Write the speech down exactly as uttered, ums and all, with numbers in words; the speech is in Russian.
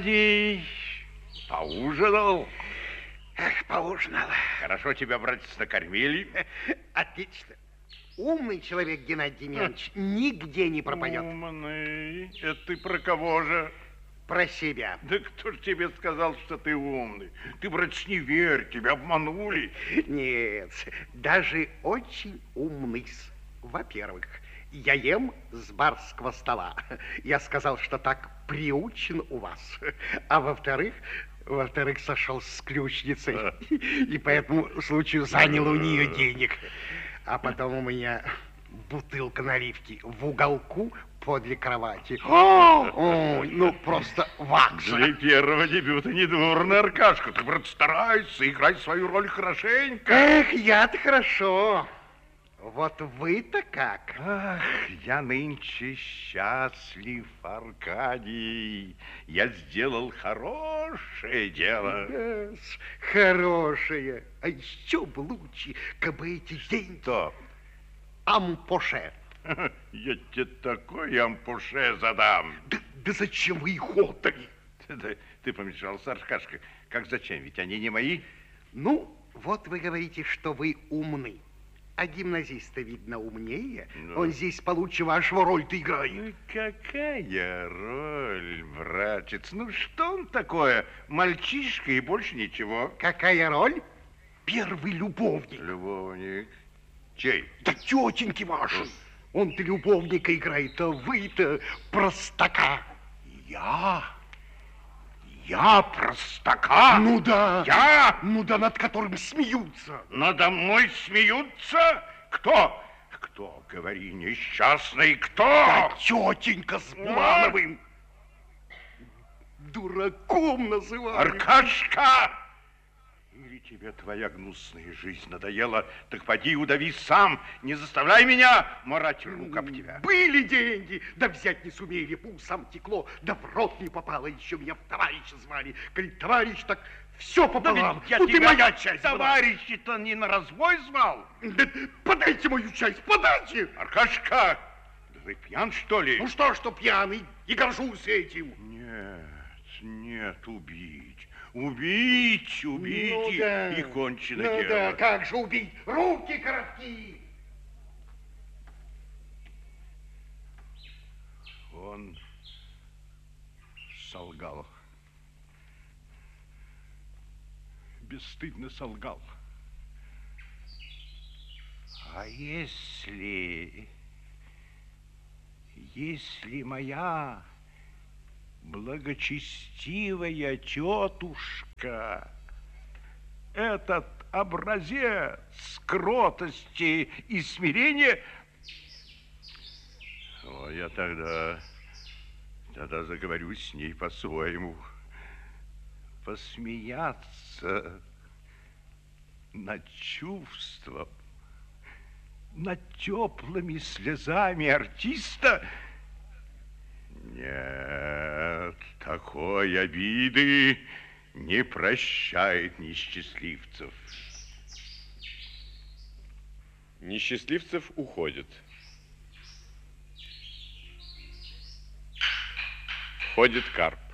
Аркадий, поужинал? Эх, поужинал. Хорошо тебя, братец, накормили? Отлично. Умный человек, Геннадий Демьянович, нигде не пропадет. Умный? Это ты про кого же? Про себя. Да кто ж тебе сказал, что ты умный? Ты, братец, не верь, тебя обманули. Нет, даже очень умный. Во-первых, я ем с барского стола. Я сказал, что так приучен у вас. А во-вторых, во-вторых, сошел с ключницей. И по этому случаю занял у нее денег. А потом у меня бутылка наливки в уголку подле кровати. О, ну, просто вакс. Для первого дебюта недурно, Аркашка. Ты, брат, старайся, играй свою роль хорошенько. Эх, я-то хорошо. Вот вы-то как? Ах, я нынче счастлив, Аркадий. Я сделал хорошее дело. Yes, хорошее. А еще бы лучше, как бы эти деньги... Что? Ампоше. Я тебе такой ампуше задам. Да, да зачем вы их отдали? Ты, ты помешался, Аркашка. Как зачем? Ведь они не мои. Ну, вот вы говорите, что вы умны. А гимназиста, видно, умнее. Ну. Он здесь получше вашего роль-то играет. Ну, какая роль, братец? Ну, что он такое? Мальчишка и больше ничего. Какая роль? Первый любовник. Любовник? Чей? Да тетеньки ваши. Он-то любовника играет, а вы-то простака. Я? Я простака? Ну да. Я? Ну да, над которым смеются. Надо мной смеются? Кто? Кто? Говори, несчастный, кто? Да тетенька с Булановым. Дураком называют. Аркашка! Или тебе твоя гнусная жизнь надоела, так поди удави сам, не заставляй меня марать рук об тебя. Были деньги, да взять не сумели, по усам текло, да в рот не попало, еще меня в товарища звали. Коли товарищ, так все пополам. Да тут и моя часть товарищи-то не на разбой звал? Да, подайте мою часть, подайте! Аркашка, да ты пьян, что ли? Ну что, что пьяный, и горжусь этим. Нет, нет, убить. Убить, убить, ну, да. И кончено ну, дело. Да, как же убить? Руки коротки! Он солгал. Бесстыдно солгал. А если... Если моя... благочестивая тетушка, этот образец кротости и смирения, о, я тогда, тогда заговорю с ней по-своему. Посмеяться над чувством, над теплыми слезами артиста. Нет, такой обиды не прощает несчастливцев. Несчастливцев уходит. Входит Карп.